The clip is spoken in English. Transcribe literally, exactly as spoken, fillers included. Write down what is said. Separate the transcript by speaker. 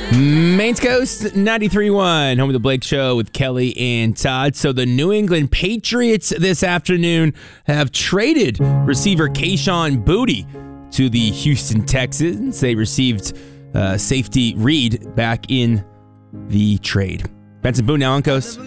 Speaker 1: Maine's Coast ninety-three point one, home of the Blake Show with Kelly and Todd. So the New England Patriots this afternoon have traded receiver Kayshon Boutte to the Houston Texans. They received uh, safety Reed back in the trade. Benson Boone now on Coast.